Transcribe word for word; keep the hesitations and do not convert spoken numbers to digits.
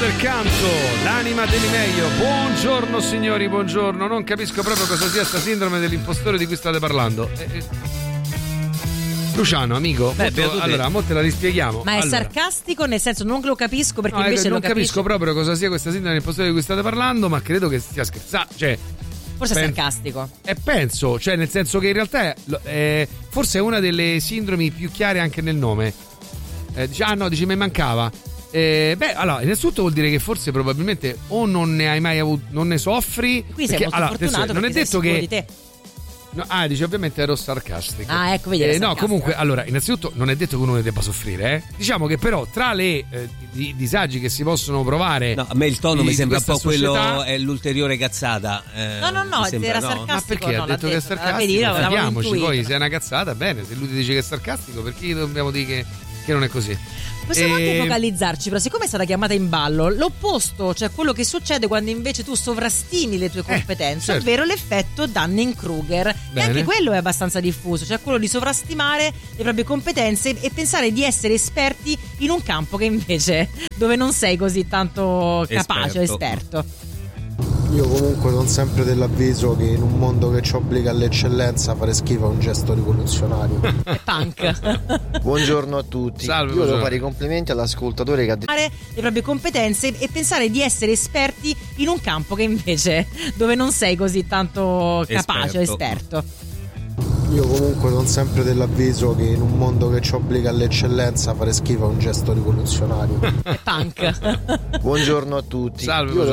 del canto, l'anima degli meglio. Buongiorno signori, buongiorno. Non capisco proprio cosa sia sta sindrome dell'impostore di cui state parlando. Eh, eh. Luciano, amico, Beh, molto, allora, mo te la rispieghiamo. Ma è allora. sarcastico, nel senso non lo capisco perché No, invece non lo capisco capisci. proprio cosa sia questa sindrome dell'impostore di cui state parlando, ma credo che stia scherzando. Cioè, Forse è penso, sarcastico. E penso, cioè nel senso che in realtà è, è, forse è una delle sindromi più chiare anche nel nome. Eh, dice, ah no, dice mi mancava. Eh, beh, allora, innanzitutto vuol dire che forse probabilmente o non ne hai mai avuto, non ne soffri. Qui sei perché, molto allora, fortunato adesso, non è perché sei detto sicuro che di te. No, ah, dice ovviamente ero sarcastico. Ah, ecco, vedi, era eh, no, sarcastico. comunque, allora, innanzitutto non è detto che uno ne debba soffrire, eh. Diciamo che però tra le eh, di, disagi che si possono provare. No, a me il tono di, mi sembra un po' società, quello, è l'ulteriore cazzata. Eh, No, no, no, sembra, era no? sarcastico. Ma perché no, ha l'ha detto che è detto. sarcastico? Vedi, io l'avevo Capiamoci, intuito. poi se è una cazzata, bene, se lui ti dice che è sarcastico, perché gli dobbiamo dire che, che non è così? Possiamo E- anche focalizzarci, però siccome è stata chiamata in ballo l'opposto, cioè quello che succede quando invece tu sovrastimi le tue competenze, certo. ovvero l'effetto Dunning-Kruger. E Bene. anche quello è abbastanza diffuso, cioè quello di sovrastimare le proprie competenze e pensare di essere esperti in un campo che invece dove non sei così tanto capace o Esperto. esperto. Io comunque sono sempre dell'avviso che in un mondo che ci obbliga all'eccellenza fare schifo è un gesto rivoluzionario. È punk. Buongiorno a tutti. Salve, Io buongiorno. devo fare i complimenti all'ascoltatore che ha detto le proprie competenze e pensare di essere esperti in un campo che invece dove non sei così tanto capace o Esperto. esperto. Io comunque sono sempre dell'avviso che in un mondo che ci obbliga all'eccellenza fare schifo è un gesto rivoluzionario. È punk. buongiorno a tutti. Salve, Io devo